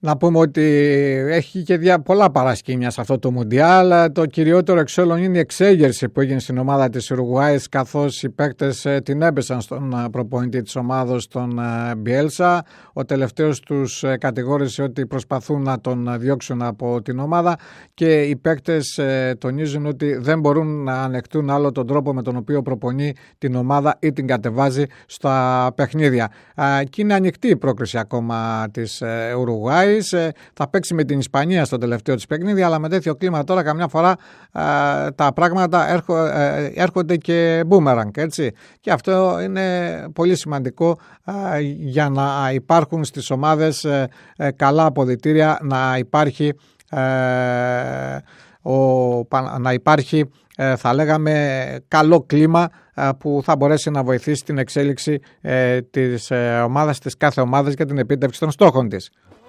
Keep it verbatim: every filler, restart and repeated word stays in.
Να πούμε ότι έχει και δια πολλά παρασκήνια σε αυτό το Μουντιάλ. Το κυριότερο εξ όλων είναι η εξέγερση που έγινε στην ομάδα της Ουρουγουάης, καθώς οι παίκτες την έπεσαν στον προπονητή της ομάδος, τον Μπιέλσα. Ο τελευταίος τους κατηγόρησε ότι προσπαθούν να τον διώξουν από την ομάδα και οι παίκτες τονίζουν ότι δεν μπορούν να ανεχτούν άλλο τον τρόπο με τον οποίο προπονεί την ομάδα ή την κατεβάζει στα παιχνίδια. Και είναι ανοιχτή η πρόκριση ακόμα της Ουρουγουάης. Θα παίξει με την Ισπανία στο τελευταίο της παιχνίδι, αλλά με τέτοιο κλίμα τώρα καμιά φορά α, τα πράγματα έρχο, ε, έρχονται και μπούμεραγκ, έτσι. Και αυτό είναι πολύ σημαντικό α, για να υπάρχουν στις ομάδες ε, ε, καλά αποδυτήρια, να υπάρχει, ε, ο, να υπάρχει ε, θα λέγαμε καλό κλίμα ε, που θα μπορέσει να βοηθήσει την εξέλιξη ε, της ε, ομάδας, της κάθε ομάδας για την επίτευξη των στόχων της.